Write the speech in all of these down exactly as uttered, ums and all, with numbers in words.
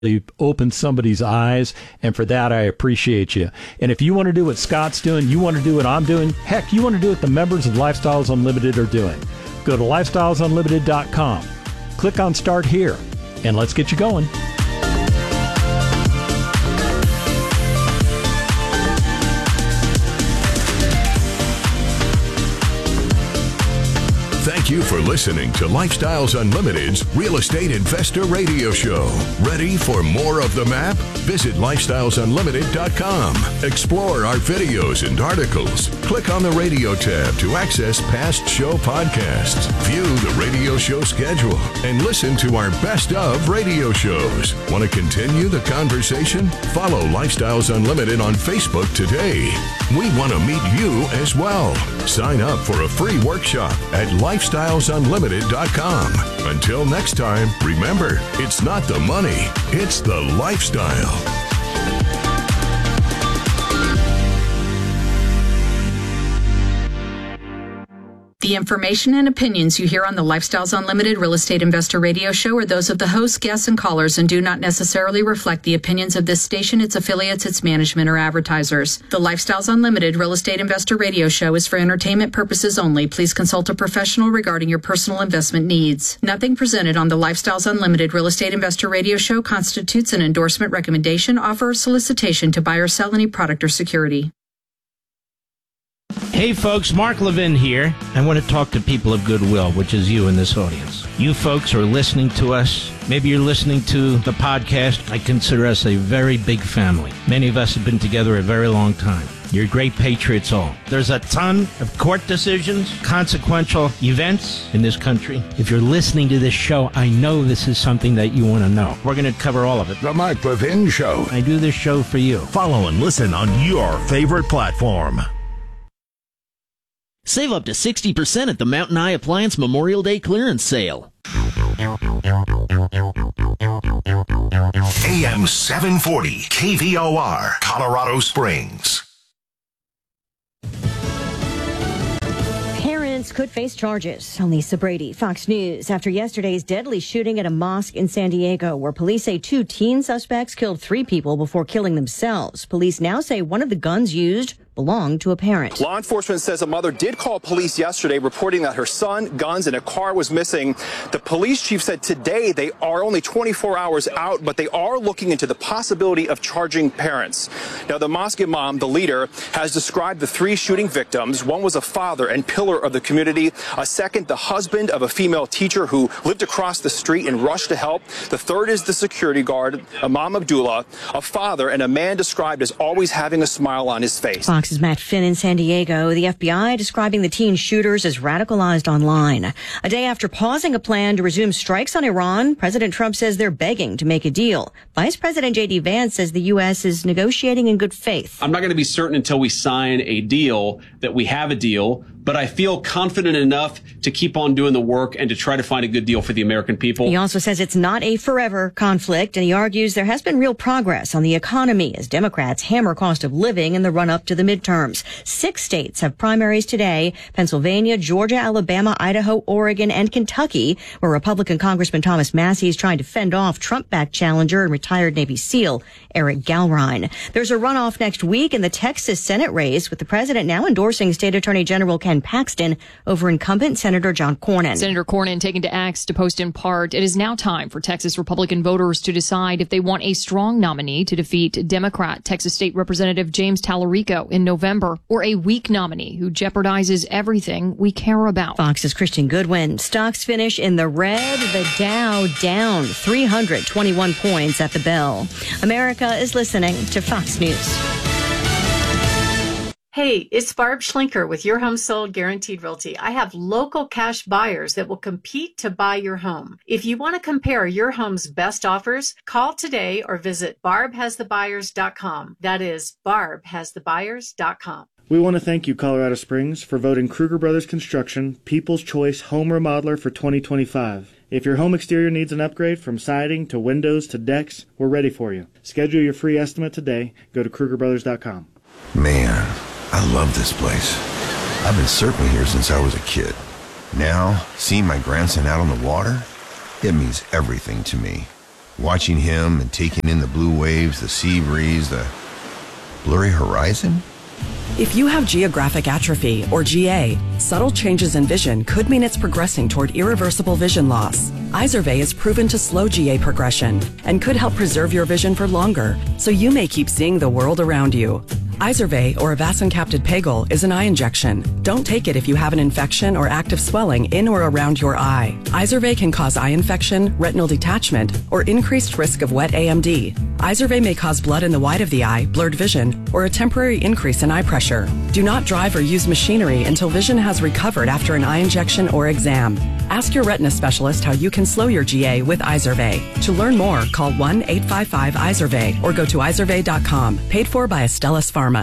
open somebody's eyes, and for that I appreciate you. And if you want to do what Scott's doing, you want to do what I'm doing, heck, you want to do what the members of Lifestyles Unlimited are doing, go to lifestyles unlimited dot com, click on Start Here, and let's get you going. Thank you for listening to Lifestyles Unlimited's Real Estate Investor Radio Show. Ready for more of the map? Visit lifestyles unlimited dot com. Explore our videos and articles. Click on the radio tab to access past show podcasts. View the radio show schedule and listen to our best of radio shows. Want to continue the conversation? Follow Lifestyles Unlimited on Facebook today. We want to meet you as well. Sign up for a free workshop at lifestyles unlimited dot com. Until next time, remember, it's not the money, it's the lifestyle. The information and opinions you hear on the Lifestyles Unlimited Real Estate Investor Radio Show are those of the hosts, guests, and callers and do not necessarily reflect the opinions of this station, its affiliates, its management, or advertisers. The Lifestyles Unlimited Real Estate Investor Radio Show is for entertainment purposes only. Please consult a professional regarding your personal investment needs. Nothing presented on the Lifestyles Unlimited Real Estate Investor Radio Show constitutes an endorsement, recommendation, offer, or solicitation to buy or sell any product or security. Hey folks, Mark Levin here. I want to talk to people of goodwill, which is you in this audience. You folks are listening to us. Maybe you're listening to the podcast. I consider us a very big family. Many of us have been together a very long time. You're great patriots all. There's a ton of court decisions, consequential events in this country. If you're listening to this show, I know this is something that you want to know. We're going to cover all of it. The Mark Levin Show. I do this show for you. Follow and listen on your favorite platform. Save up to sixty percent at the Mountain Eye Appliance Memorial Day clearance sale. A M seven forty, K V O R, Colorado Springs. Parents could face charges. I'm Lisa Brady, Fox News. After yesterday's deadly shooting at a mosque in San Diego, where police say two teen suspects killed three people before killing themselves. Police now say one of the guns used belonged to a parent. Law enforcement says a mother did call police yesterday reporting that her son, guns, and a car was missing. The police chief said today they are only twenty-four hours out, but they are looking into the possibility of charging parents. Now, the mosque imam, the leader, has described the three shooting victims. One was a father and pillar of the community. A second, the husband of a female teacher who lived across the street and rushed to help. The third is the security guard, Imam Abdullah, a father and a man described as always having a smile on his face. Fox's Matt Finn in San Diego. The F B I describing the teen shooters as radicalized online. A day after pausing a plan to resume strikes on Iran, President Trump says they're begging to make a deal. Vice President J D Vance says the U S is negotiating in good faith. I'm not going to be certain until we sign a deal that we have a deal, but I feel confident enough to keep on doing the work and to try to find a good deal for the American people. He also says it's not a forever conflict, and he argues there has been real progress on the economy as Democrats hammer cost of living in the run-up to the midterms. Six states have primaries today: Pennsylvania, Georgia, Alabama, Idaho, Oregon, and Kentucky, where Republican Congressman Thomas Massie is trying to fend off Trump-backed challenger and retired Navy SEAL Eric Gallrein. There's a runoff next week in the Texas Senate race, with the president now endorsing State Attorney General Ken Paxton over incumbent Senator John Cornyn. Senator Cornyn taking to X to post in part, "It is now time for Texas Republican voters to decide if they want a strong nominee to defeat Democrat Texas State Representative James Tallarico in November, or a weak nominee who jeopardizes everything we care about." Fox's Christian Goodwin. Stocks finish in the red, the Dow down three hundred twenty-one points at the bell. America is listening to Fox News. Hey, it's Barb Schlinker with Your Home Sold Guaranteed Realty. I have local cash buyers that will compete to buy your home. If you want to compare your home's best offers, call today or visit barb has the buyers dot com. That is barb has the buyers dot com. We want to thank you, Colorado Springs, for voting Kruger Brothers Construction People's Choice Home Remodeler for twenty twenty-five. If your home exterior needs an upgrade from siding to windows to decks, we're ready for you. Schedule your free estimate today. Go to Kruger Brothers dot com. Man, I love this place. I've been surfing here since I was a kid. Now, seeing my grandson out on the water, it means everything to me. watching him and taking in the blue waves, the sea breeze, the blurry horizon? If you have geographic atrophy, or G A, subtle changes in vision could mean it's progressing toward irreversible vision loss. Izervay is proven to slow G A progression and could help preserve your vision for longer, so you may keep seeing the world around you. Izervay, or avacincaptad pegol, is an eye injection. Don't take it if you have an infection or active swelling in or around your eye. Izervay can cause eye infection, retinal detachment, or increased risk of wet A M D. Izervay may cause blood in the white of the eye, blurred vision, or a temporary increase in eye pressure. Do not drive or use machinery until vision has recovered after an eye injection or exam. Ask your retina specialist how you can slow your G A with Izervay. To learn more, call one eight five five Izervay or go to izervay dot com. Paid for by Astellas Pharma.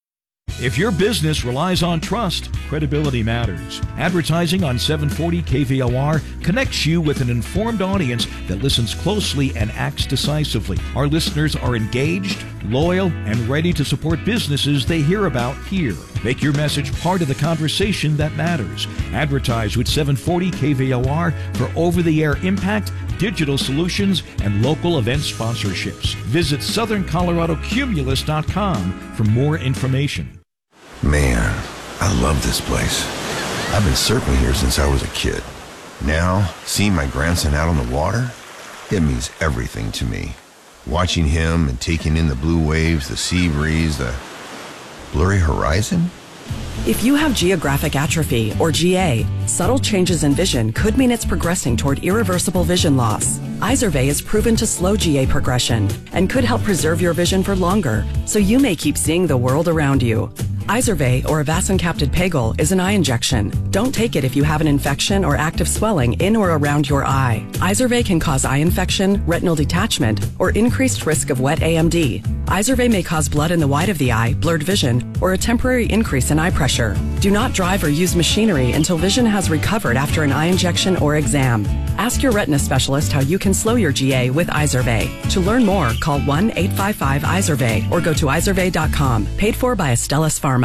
If your business relies on trust, credibility matters. Advertising on seven forty K V O R connects you with an informed audience that listens closely and acts decisively. Our listeners are engaged, loyal, and ready to support businesses they hear about here. Make your message part of the conversation that matters. Advertise with seven forty K V O R for over-the-air impact, digital solutions, and local event sponsorships. Visit southern colorado cumulus dot com for more information. Man, I love this place. I've been surfing here since I was a kid. Now, seeing my grandson out on the water, it means everything to me. Watching him and taking in the blue waves, the sea breeze, the blurry horizon? If you have geographic atrophy, or G A, subtle changes in vision could mean it's progressing toward irreversible vision loss. Izervay is proven to slow G A progression and could help preserve your vision for longer, so you may keep seeing the world around you. Izervay, or avacincaptad pegol, is an eye injection. Don't take it if you have an infection or active swelling in or around your eye. Izervay can cause eye infection, retinal detachment, or increased risk of wet A M D. Izervay may cause blood in the white of the eye, blurred vision, or a temporary increase in eye pressure. Do not drive or use machinery until vision has recovered after an eye injection or exam. Ask your retina specialist how you can slow your G A with Izervay. To learn more, call one eight five five Izervay or go to izervay dot com. Paid for by Astellas Pharma.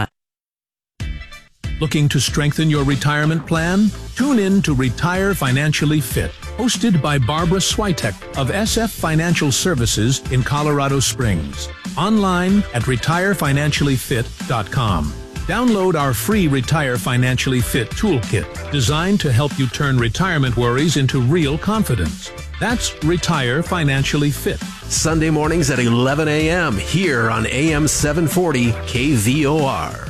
Looking to strengthen your retirement plan? Tune in to Retire Financially Fit, hosted by Barbara Switek of S F Financial Services in Colorado Springs. Online at retire financially fit dot com. Download our free Retire Financially Fit toolkit, designed to help you turn retirement worries into real confidence. That's Retire Financially Fit. Sunday mornings at eleven a.m. here on A M seven forty K V O R.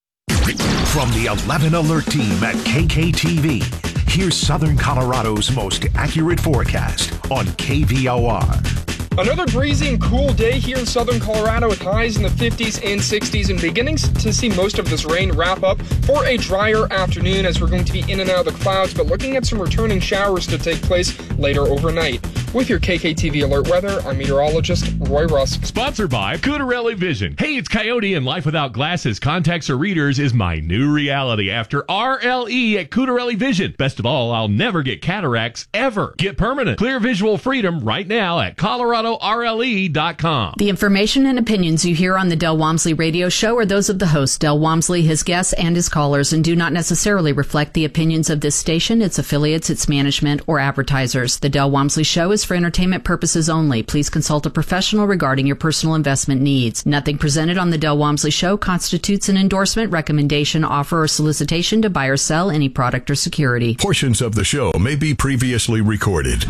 From the eleven Alert team at K K T V, here's Southern Colorado's most accurate forecast on K V O R. Another breezy and cool day here in southern Colorado with highs in the fifties and sixties and beginning to see most of this rain wrap up for a drier afternoon as we're going to be in and out of the clouds, but looking at some returning showers to take place later overnight. With your K K T V Alert Weather, I'm meteorologist Roy Rusk. Sponsored by Cutarelli Vision. Hey, it's Coyote, and life without glasses, contacts, or readers is my new reality after R L E at Cutarelli Vision. Best of all, I'll never get cataracts ever. Get permanent clear visual freedom right now at Colorado R L E dot com. The information and opinions you hear on the Del Walmsley radio show are those of the host, Del Walmsley, his guests, and his callers, and do not necessarily reflect the opinions of this station, its affiliates, its management, or advertisers. The Del Walmsley show is for entertainment purposes only. Please consult a professional regarding your personal investment needs. Nothing presented on the Del Walmsley show constitutes an endorsement, recommendation, offer, or solicitation to buy or sell any product or security. Portions of the show may be previously recorded.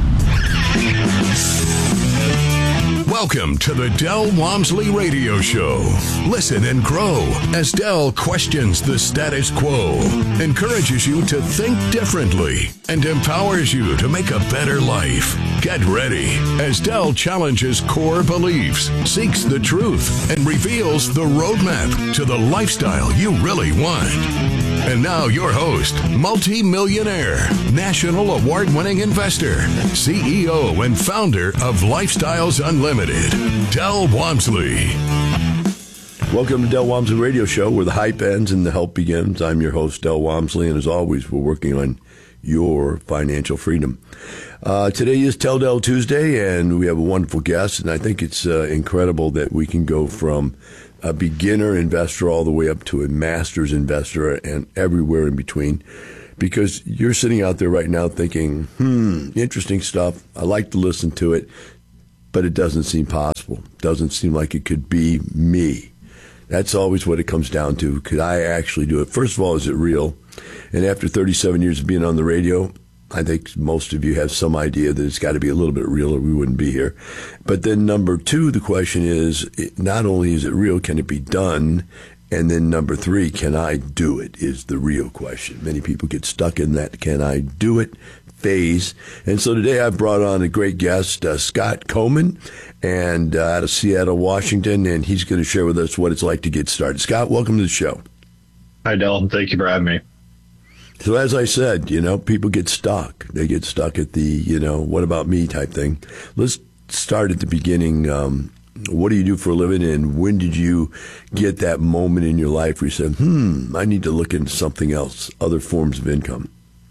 Welcome to the Del Walmsley Radio Show. Listen and grow as Del questions the status quo, encourages you to think differently, and empowers you to make a better life. Get ready as Del challenges core beliefs, seeks the truth, and reveals the roadmap to the lifestyle you really want. And now your host, multi-millionaire, national award-winning investor, C E O and founder of Lifestyles Unlimited, Del Walmsley. Welcome to Del Walmsley Radio Show, where the hype ends and the help begins. I'm your host, Del Walmsley, and as always, we're working on your financial freedom. Uh, today is Tell Del Tuesday, and we have a wonderful guest, and I think it's uh, incredible that we can go from a beginner investor all the way up to a master's investor and everywhere in between, because you're sitting out there right now thinking, hmm, interesting stuff. I like to listen to it. but it doesn't seem possible. Doesn't seem like it could be me. That's always what it comes down to. Could I actually do it? First of all, is it real? And after thirty-seven years of being on the radio, I think most of you have some idea that it's got to be a little bit real or we wouldn't be here. But then number two, the question is, not only is it real, can it be done? And then number three, can I do it is the real question. Many people get stuck in that can I do it phase. And so today I've brought on a great guest, uh, Scott Coleman, and uh, out of Seattle, Washington, and he's going to share with us what it's like to get started. Scott, welcome to the show. Hi, Del. Thank you for having me. So as I said, you know, people get stuck. They get stuck at the, you know, what about me type thing. Let's start at the beginning. Um, what do you do for a living, and when did you get that moment in your life where you said, hmm, I need to look into something else, other forms of income?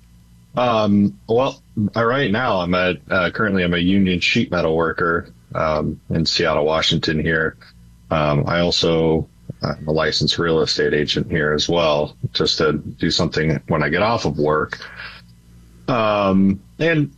Um, well, right now I'm a, uh, currently I'm a union sheet metal worker um, in Seattle, Washington here. Um, I also I'm a licensed real estate agent here as well, just to do something when I get off of work. Um, and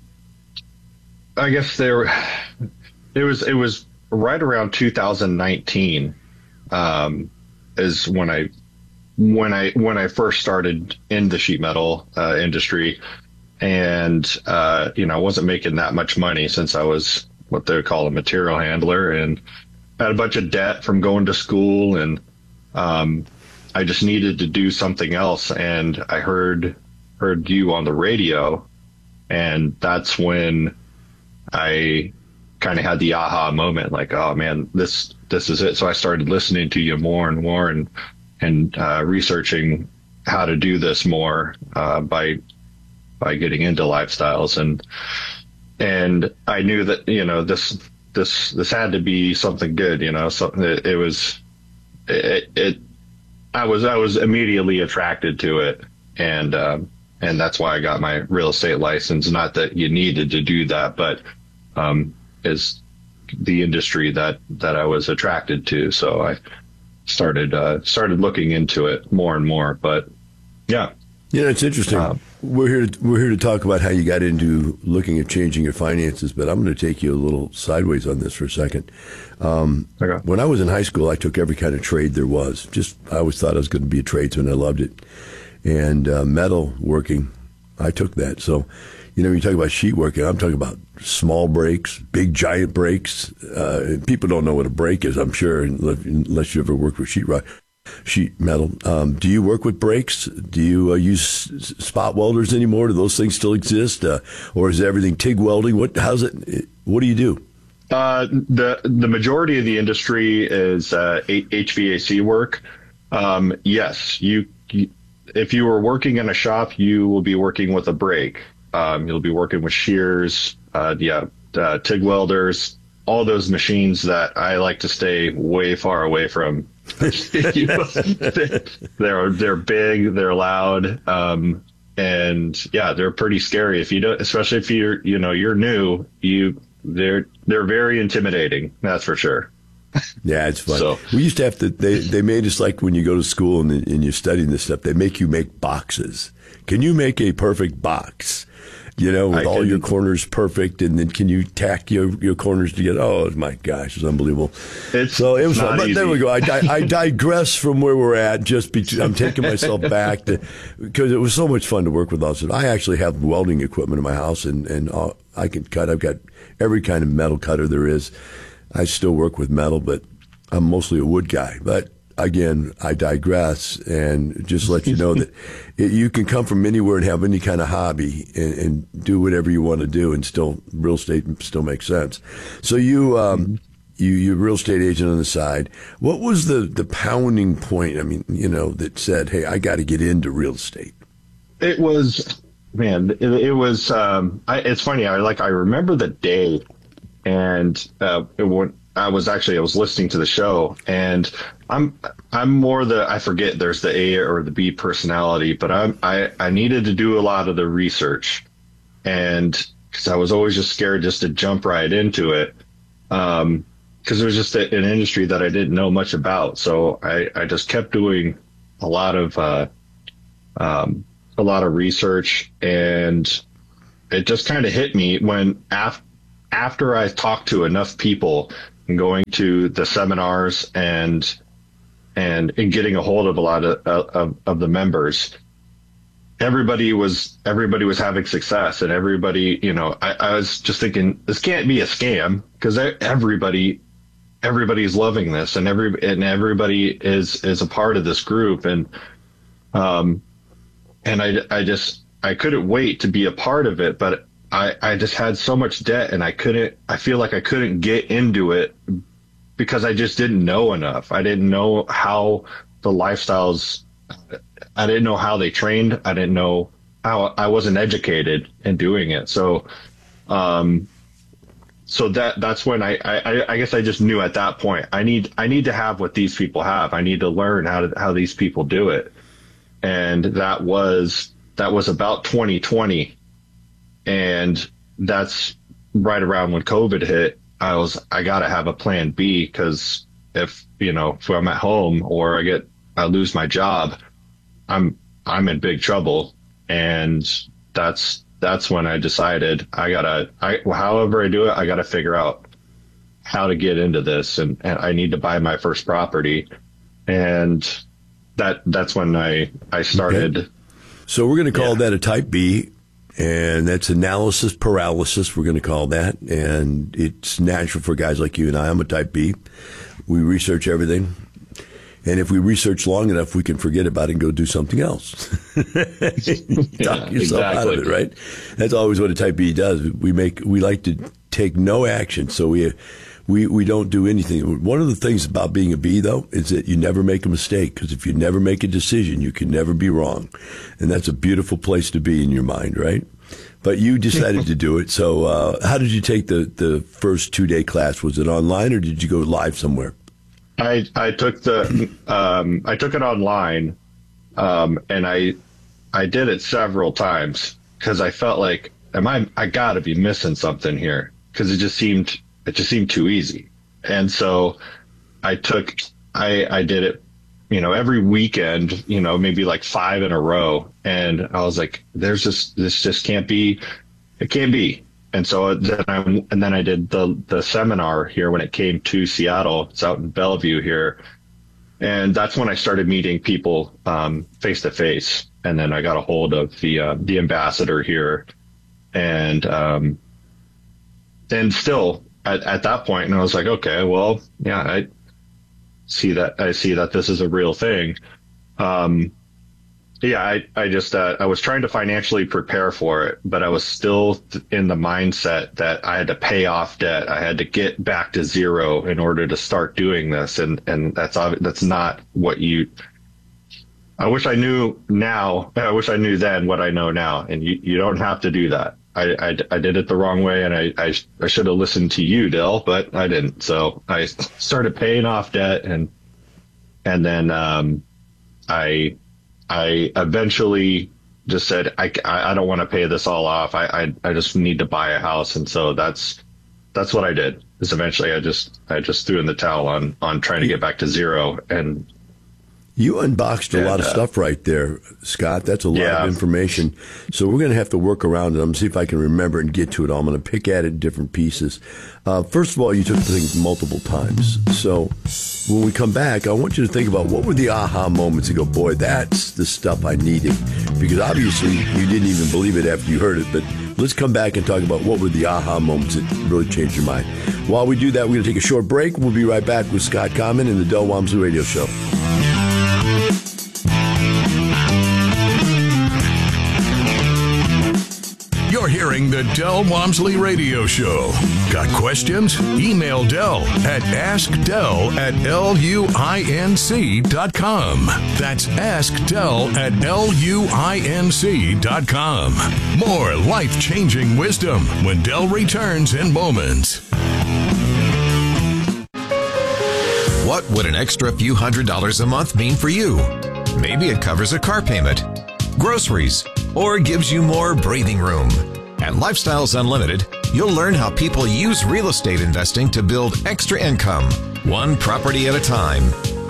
I guess there, it was, it was right around two thousand nineteen, um, is when I, when I, when I first started in the sheet metal, uh, industry. And, uh, you know, I wasn't making that much money since I was what they call a material handler, and had a bunch of debt from going to school, and um, I just needed to do something else. And I heard heard you on the radio, and that's when I kind of had the aha moment, like, oh man, this this is it. So I started listening to you more and more, and and uh, researching how to do this more uh, by by getting into lifestyles, and and I knew that, you know, this this this had to be something good, you know. So it, it was it, it I was I was immediately attracted to it, and um, and that's why I got my real estate license. Not that you needed to do that, but um, is the industry that that I was attracted to. So I started uh, started looking into it more and more. But yeah. Yeah, it's interesting. Um, we're here. To, we're here to talk about how you got into looking at changing your finances. But I'm going to take you a little sideways on this for a second. Um, okay. When I was in high school, I took every kind of trade there was. Just I always thought I was going to be a tradesman. I loved it. And uh, metal working, I took that. So, you know, when you talk about sheet working, I'm talking about small breaks, big giant breaks. Uh, people don't know what a break is, I'm sure, unless you ever worked with sheetrock. Sheet metal. Um, do you work with brakes? Do you uh, use s- spot welders anymore? Do those things still exist, uh, or is everything TIG welding? What? How's it? What do you do? Uh, the the majority of the industry is uh, H V A C work. Um, yes, you, you. If you were working in a shop, you will be working with a brake. Um, you'll be working with shears, uh, yeah, uh, TIG welders, all those machines that I like to stay way far away from. they're they're big, they're loud, um, and yeah, they're pretty scary. If you don't, especially if you're you know you're new, you they're they're very intimidating. That's for sure. Yeah, it's fun. So, we used to have to. They they made us, like when you go to school and, and you're studying this stuff, they make you make boxes. Can you make a perfect box? You know, with I all can, your corners perfect, and then can you tack your, your corners together? Oh, my gosh, it's unbelievable. It's so it was not fun. But easy. there we go. I, I, I digress from where we're at. Just be, I'm taking myself back to, because it was so much fun to work with us. I actually have welding equipment in my house, and, and uh, I can cut. I've got every kind of metal cutter there is. I still work with metal, but I'm mostly a wood guy. But again, I digress, and just let you know that it, you can come from anywhere and have any kind of hobby and, and do whatever you want to do, and still real estate still makes sense. So you, um, you, you're a real estate agent on the side. What was the, the pounding point? I mean, you know, that said, hey, I got to get into real estate. It was, man, it, it was, um, I, it's funny. I like, I remember the day, and, uh, it went, I was actually, I was listening to the show, and I'm, I'm more the, I forget there's the A or the B personality, but I'm, I, I needed to do a lot of the research, and cause I was always just scared just to jump right into it. Um, cause it was just a, an industry that I didn't know much about. So I, I just kept doing a lot of, uh, um, a lot of research, and it just kind of hit me when af- after I talked to enough people and going to the seminars and and, and getting a hold of a lot of, of, of the members, everybody was everybody was having success, and everybody, you know, I, I was just thinking, this can't be a scam, because everybody everybody's loving this, and every and everybody is is a part of this group, and um and I I just I couldn't wait to be a part of it, but I I just had so much debt, and I couldn't I feel like I couldn't get into it because I just didn't know enough. I didn't know how the lifestyles. I didn't know how they trained. I didn't know how. I wasn't educated in doing it. So, um, so that that's when I, I, I guess I just knew at that point I need I need to have what these people have. I need to learn how to how these people do it. And that was that was about twenty twenty, and that's right around when COVID hit. I was I got to have a plan B, because if you know if I'm at home or I get I lose my job, I'm I'm in big trouble. And that's that's when I decided I gotta I however I do it, I gotta figure out how to get into this, and, and I need to buy my first property. And that that's when I I started. Okay. So we're going to call yeah. that a type B, and that's analysis paralysis, we're going to call that. And it's natural for guys like you and I. I'm a type B. We research everything. And if we research long enough, we can forget about it and go do something else. Talk yeah, yourself exactly. out of it, right? That's always what a type B does. We make we like to take no action, so we we we don't do anything. One of the things about being a B, though, is that you never make a mistake, because if you never make a decision, you can never be wrong, and that's a beautiful place to be in your mind, right? But you decided to do it. So, uh, how did you take the the first two day class? Was it online, or did you go live somewhere? I, I took the um, I took it online, um, and I I did it several times, because I felt like am I I got to be missing something here, because it just seemed it just seemed too easy. And so I took I I did it, you know, every weekend, you know, maybe like five in a row, and I was like, there's just this just can't be it can't be. And so then I and then I did the the seminar here when it came to Seattle. It's out in Bellevue here, and that's when I started meeting people um, face to face. And then I got a hold of the uh, the ambassador here, and um, and still at, at that point, and I was like, okay, well, yeah, I see that I see that this is a real thing. Um, Yeah, I, I just, uh, I was trying to financially prepare for it, but I was still in the mindset that I had to pay off debt. I had to get back to zero in order to start doing this. And, and that's, that's not what you, I wish I knew now. I wish I knew then what I know now. And you, you don't have to do that. I, I, I did it the wrong way, and I, I, I should have listened to you, Dell, but I didn't. So I started paying off debt, and, and then, um, I, I eventually just said, I, I don't want to pay this all off. I, I, I just need to buy a house. And so that's, that's what I did, is eventually I just, I just threw in the towel on, on trying to get back to zero. And you unboxed a and, lot of uh, stuff right there, Scott. That's a lot yeah. of information. So we're going to have to work around it. I'm going to see if I can remember and get to it all. I'm going to pick at it in different pieces. Uh, first of all, you took the thing multiple times. So when we come back, I want you to think about what were the aha moments and go, boy, that's the stuff I needed. Because obviously you didn't even believe it after you heard it. But let's come back and talk about what were the aha moments that really changed your mind. While we do that, we're going to take a short break. We'll be right back with Scott Common and the Del Walmsley Radio Show. You're hearing the Del Walmsley Radio Show. Got questions? Email Del at askdel at luinc dot com. That's askdel at luinc dot com. More life-changing wisdom when Del returns in moments. What would an extra few hundred dollars a month mean for you? Maybe it covers a car payment, groceries, or gives you more breathing room. At Lifestyles Unlimited, you'll learn how people use real estate investing to build extra income, one property at a time.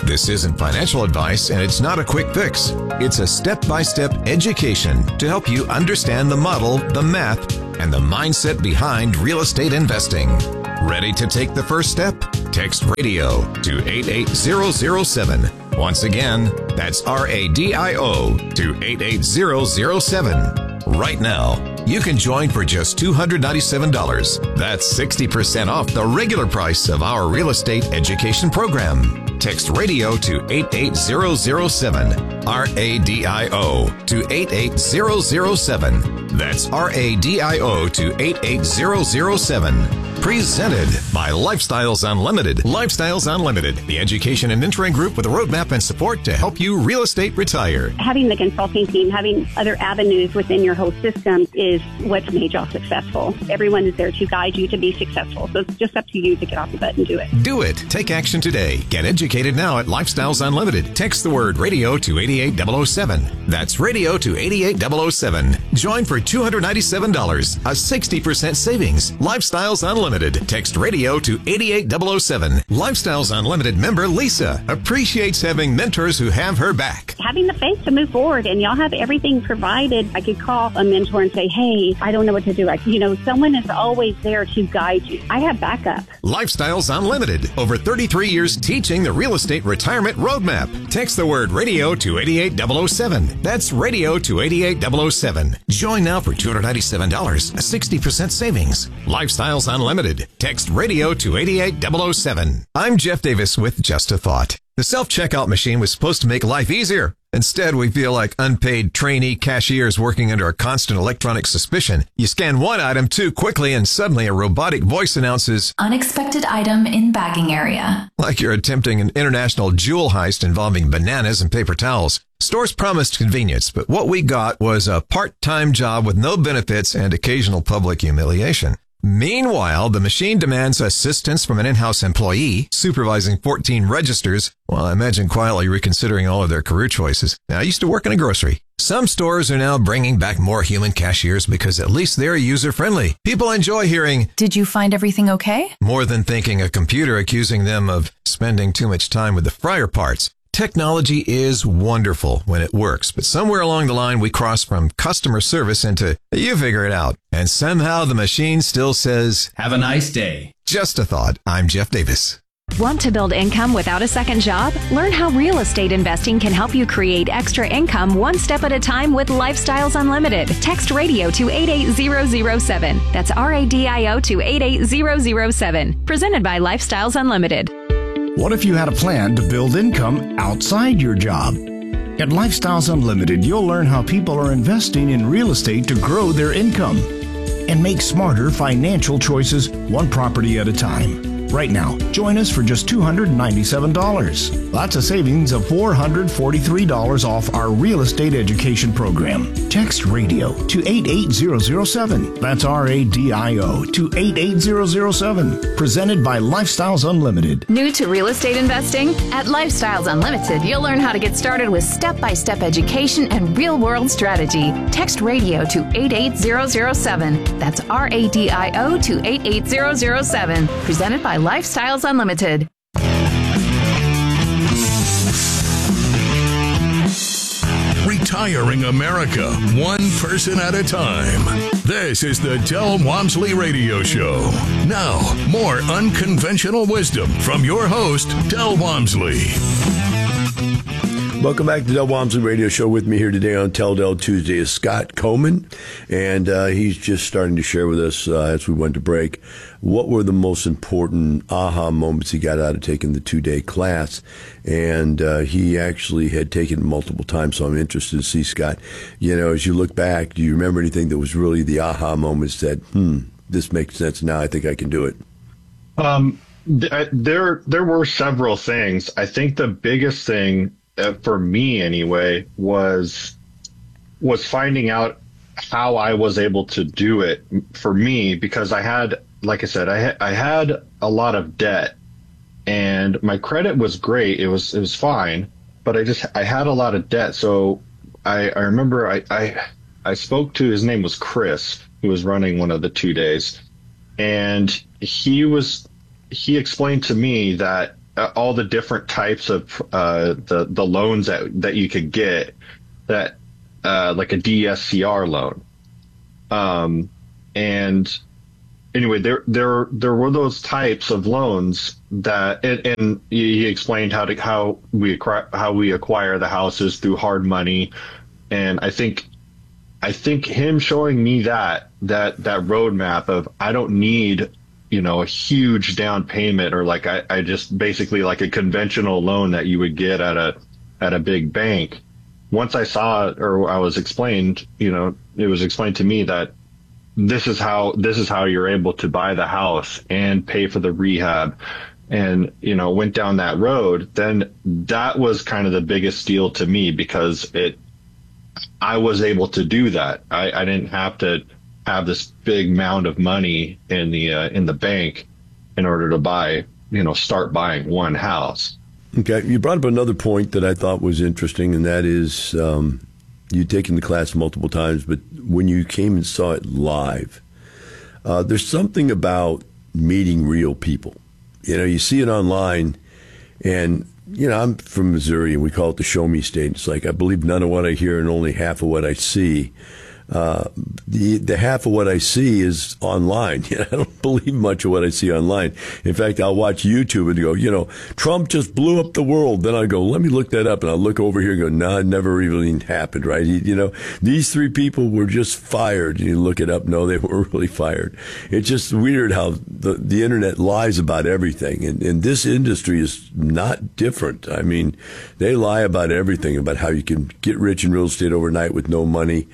This isn't financial advice, and it's not a quick fix. It's a step-by-step education to help you understand the model, the math, and the mindset behind real estate investing. Ready to take the first step? Text RADIO to eight eight zero zero seven. Once again, that's R A D I O to eight eight zero zero seven. Right now, you can join for just two hundred ninety-seven dollars. That's sixty percent off the regular price of our real estate education program. Text RADIO to eight eight zero zero seven. R A D I O to eight eight zero zero seven. That's R A D I O to eight eight zero zero seven. Presented by Lifestyles Unlimited. Lifestyles Unlimited, the education and mentoring group with a roadmap and support to help you real estate retire. Having the consulting team, having other avenues within your whole system is what's made y'all successful. Everyone is there to guide you to be successful. So it's just up to you to get off the butt and do it. Do it. Take action today. Get educated now at Lifestyles Unlimited. Text the word radio to eight eight zero zero seven. That's radio to eight eight zero zero seven. Join for two hundred ninety-seven dollars, a sixty percent savings. Lifestyles Unlimited. Text radio to eight eight zero zero seven. Lifestyles Unlimited member Lisa appreciates having mentors who have her back. Having the faith to move forward, and y'all have everything provided. I could call a mentor and say, hey, I don't know what to do. Like, you know, someone is always there to guide you. I have backup. Lifestyles Unlimited. Over thirty-three years teaching the real estate retirement roadmap. Text the word radio to eight eight zero zero seven. That's radio to eight eight zero zero seven. Join now for two hundred ninety-seven dollars, a sixty percent savings. Lifestyles Unlimited. Text radio to eight eight zero zero seven. I'm Jeff Davis with Just a Thought. The self-checkout machine was supposed to make life easier. Instead, we feel like unpaid trainee cashiers working under a constant electronic suspicion. You scan one item too quickly and suddenly a robotic voice announces, unexpected item in bagging area. Like you're attempting an international jewel heist involving bananas and paper towels. Stores promised convenience, but what we got was a part-time job with no benefits and occasional public humiliation. Meanwhile, the machine demands assistance from an in-house employee supervising fourteen registers, while I imagine quietly reconsidering all of their career choices. Now, I used to work in a grocery. Some stores are now bringing back more human cashiers because at least they're user-friendly. People enjoy hearing, did you find everything okay? More than thinking a computer accusing them of spending too much time with the fryer parts. Technology is wonderful when it works, but somewhere along the line we cross from customer service into, you figure it out. And somehow the machine still says, have a nice day. Just a thought. I'm Jeff Davis. Want to build income without a second job? Learn how real estate investing can help you create extra income one step at a time with Lifestyles Unlimited. Text radio to eight eight zero zero seven. That's R A D I O to eight eight zero zero seven. Presented by Lifestyles Unlimited. What if you had a plan to build income outside your job? At Lifestyles Unlimited, you'll learn how people are investing in real estate to grow their income and make smarter financial choices one property at a time. Right now, join us for just two hundred ninety-seven dollars. That's a savings of four hundred forty-three dollars off our real estate education program. Text radio to eight eight zero zero seven. That's R A D I O to eight eight zero zero seven. Presented by Lifestyles Unlimited. New to real estate investing? At Lifestyles Unlimited, you'll learn how to get started with step-by-step education and real-world strategy. Text radio to eight eight zero zero seven. That's R A D I O to eight eight zero zero seven. Presented by Lifestyles Unlimited. Retiring America, one person at a time. This is the Del Walmsley Radio Show. Now, more unconventional wisdom from your host, Del Walmsley. Welcome back to the Del Walmsley Radio Show. With me here today on Tell Del Tuesday is Scott Coleman, and uh, he's just starting to share with us uh, as we went to break what were the most important aha moments he got out of taking the two-day class. And uh, he actually had taken it multiple times, so I'm interested to see, Scott, you know, as you look back, do you remember anything that was really the aha moments that, hmm, this makes sense now, I think I can do it? Um, th- there, there were several things. I think the biggest thing, Uh, for me anyway, was was finding out how I was able to do it for me, because I had, like I said, I had, I had a lot of debt, and my credit was great. It was it was fine, but I just I had a lot of debt. So I, I remember I, I I spoke to, his name was Chris, who was running one of the two days, and he was he explained to me that uh, all the different types of uh, the the loans that that you could get, that uh, like a D S C R loan, um, and anyway, there there there were those types of loans that, and, and he explained how to how we acquire, how we acquire the houses through hard money, and I think I think him showing me that that that roadmap of I don't need, you know, a huge down payment, or like I, I just basically like a conventional loan that you would get at a at a big bank. Once I saw it, or I was explained, you know, it was explained to me that this is how this is how you're able to buy the house and pay for the rehab, and, you know, went down that road. Then that was kind of the biggest deal to me, because it I was able to do that. I, I didn't have to have this big mound of money in the uh, in the bank in order to buy, you know, start buying one house. Okay, you brought up another point that I thought was interesting, and that is um, you'd taken the class multiple times, but when you came and saw it live, uh, there's something about meeting real people. You know, you see it online, and, you know, I'm from Missouri, and we call it the show me state. It's like I believe none of what I hear and only half of what I see. Uh, the the half of what I see is online. You know, I don't believe much of what I see online. In fact, I'll watch YouTube and go, you know, Trump just blew up the world. Then I go, let me look that up, and I'll look over here and go, no, nah, it never even happened, right? He, you know, these three people were just fired. And you look it up, no, they weren't really fired. It's just weird how the the internet lies about everything, and and this industry is not different. I mean, they lie about everything, about how you can get rich in real estate overnight with no money.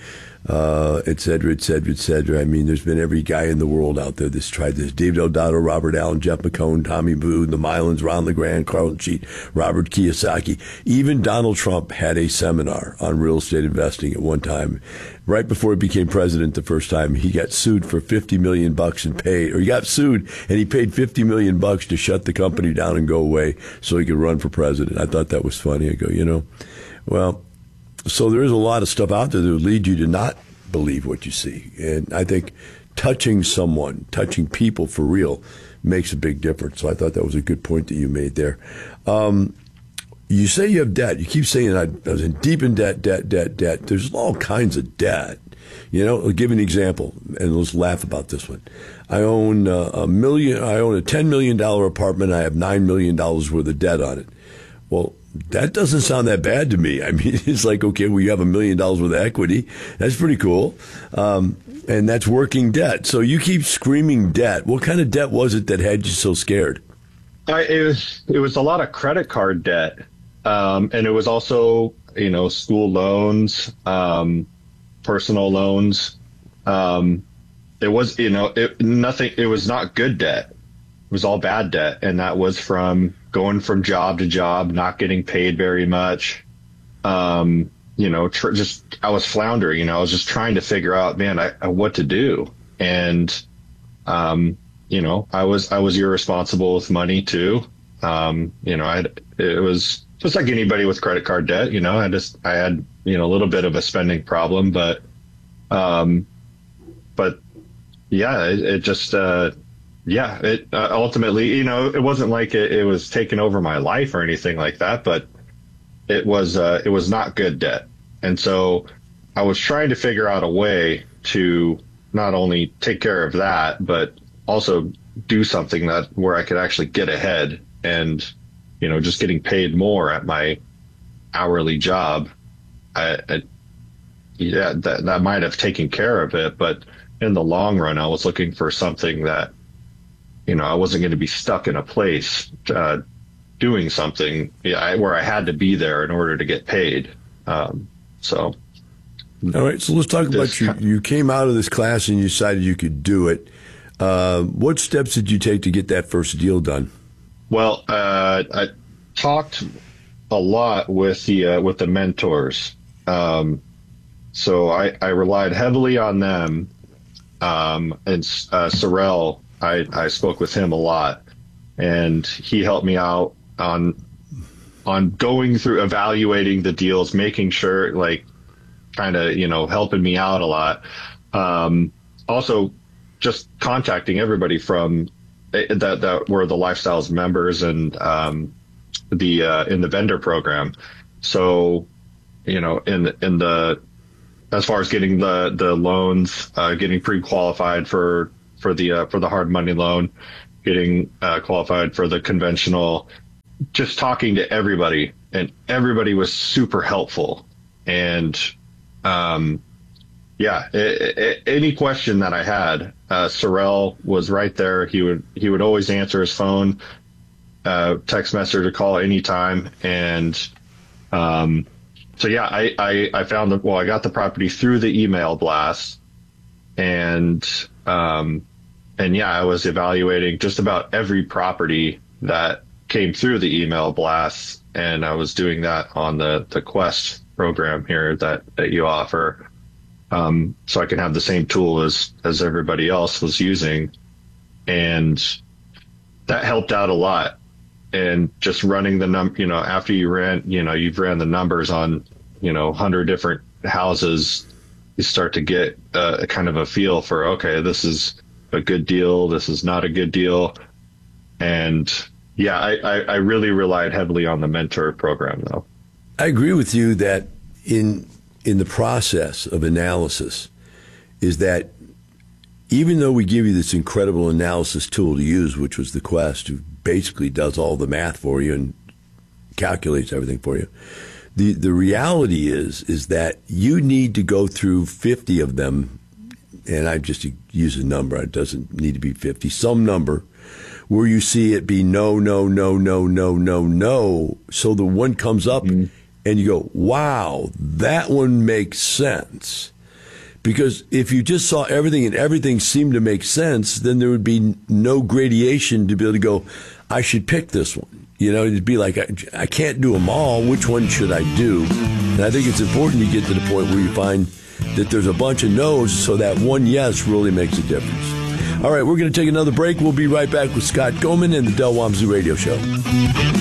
Uh, et cetera, et cetera, et cetera. I mean, there's been every guy in the world out there that's tried this. David Eldato, Robert Allen, Jeff McCone, Tommy Booth, the Mylans, Ron LeGrand, Carlton Sheet, Robert Kiyosaki. Even Donald Trump had a seminar on real estate investing at one time. Right before he became president the first time, he got sued for fifty million bucks and paid, or he got sued and he paid fifty million bucks to shut the company down and go away so he could run for president. I thought that was funny. I go, you know, well, so there is a lot of stuff out there that would lead you to not believe what you see. And I think touching someone, touching people for real, makes a big difference. So I thought that was a good point that you made there. Um, you say you have debt. You keep saying I, I was in deep in debt, debt, debt, debt. There's all kinds of debt. You know, I'll give you an example, and let's laugh about this one. I own uh, a million. I own a ten million dollar apartment. I have nine million dollars worth of debt on it. Well, that doesn't sound that bad to me. I mean, it's like, okay, well, you have a million dollars worth of equity. That's pretty cool. Um, and that's working debt. So you keep screaming debt. What kind of debt was it that had you so scared? I, it was, it was a lot of credit card debt. Um, and it was also, you know, school loans, um, personal loans. Um, it was, you know, it, nothing, it was not good debt. It was all bad debt. And that was from going from job to job, not getting paid very much. Um, you know, tr- just, I was floundering, you know, I was just trying to figure out, man, I, I, what to do. And, um, you know, I was, I was irresponsible with money too. Um, you know, I, it was just like anybody with credit card debt, you know, I just, I had, you know, a little bit of a spending problem, but, um, but yeah, it, it just, uh, Yeah, it uh, ultimately, you know, it wasn't like it, it was taking over my life or anything like that, but it was uh, it was not good debt. And so I was trying to figure out a way to not only take care of that, but also do something that where I could actually get ahead, and, you know, just getting paid more at my hourly job. I, I yeah, that, that might have taken care of it. But in the long run, I was looking for something that, you know, I wasn't going to be stuck in a place uh, doing something yeah, I, where I had to be there in order to get paid. Um, so. All right. So let's talk about you. You came out of this class and you decided you could do it. Uh, what steps did you take to get that first deal done? Well, uh, I talked a lot with the, uh, with the mentors. Um, so I, I relied heavily on them. Um, and uh, Sorrell, I, I spoke with him a lot, and he helped me out on on going through evaluating the deals, making sure, like, kind of, you know, helping me out a lot. Um, also, just contacting everybody from that that were the Lifestyles members and um, the uh, in the vendor program. So, you know, in in the as far as getting the the loans, uh, getting pre-qualified for for the uh, for the hard money loan, getting uh, qualified for the conventional, just talking to everybody, and everybody was super helpful. And um, yeah, it, it, any question that I had, uh, Sorrel was right there. He would he would always answer his phone, uh, text message or call anytime. And um, so yeah, I, I I found that well, I got the property through the email blast, and um, and yeah, I was evaluating just about every property that came through the email blast, and I was doing that on the the Quest program here that that you offer. Um, so I can have the same tool as, as everybody else was using. And that helped out a lot. And just running the num, you know, after you ran, you know, you've ran the numbers on, you know, a hundred different houses, you start to get uh, a kind of a feel for, okay, this is a good deal. This is not a good deal. And yeah, I, I, I really relied heavily on the mentor program though. I agree with you that in, in the process of analysis is that even though we give you this incredible analysis tool to use, which was the Quest, who basically does all the math for you and calculates everything for you, the the reality is is that you need to go through fifty of them, and I just use a number, it doesn't need to be fifty, some number, where you see it be no, no, no, no, no, no, no, so the one comes up mm-hmm. and you go, wow, that one makes sense. Because if you just saw everything and everything seemed to make sense, then there would be no gradation to be able to go, I should pick this one. You know, it'd be like, I, I can't do them all. Which one should I do? And I think it's important to get to the point where you find that there's a bunch of no's, so that one yes really makes a difference. All right, we're going to take another break. We'll be right back with Scott Goman and the Del Walmsley Radio Show.